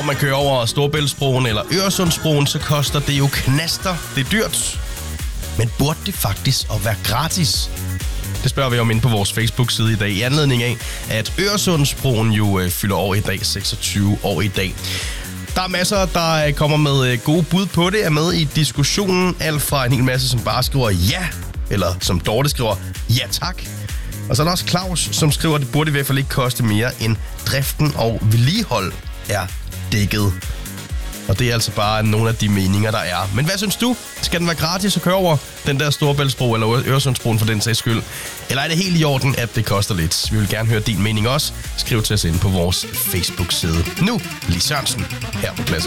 man kører over Storebæltsbroen eller Øresundsbroen, så koster det jo knaster. Det er dyrt. Men burde det faktisk at være gratis? Det spørger vi om inde på vores Facebook-side i dag, i anledning af, at Øresundsbroen jo fylder år i dag, 26 år i dag. Der er masser, der kommer med gode bud på det, er med i diskussionen. Alt fra en hel masse, som bare skriver ja, eller som Dorte skriver ja tak. Og så er der også Claus, som skriver, at det burde i hvert fald ikke koste mere end driften og vedligehold er dækket. Og det er altså bare nogle af de meninger, der er. Men hvad synes du? Skal den være gratis at køre over den der Storebæltsbro eller Øresundsbroen for den sags skyld? Eller er det helt i orden, at det koster lidt? Vi vil gerne høre din mening også. Skriv til os ind på vores Facebook-side. Nu, Lis Sørensen her på Klasse.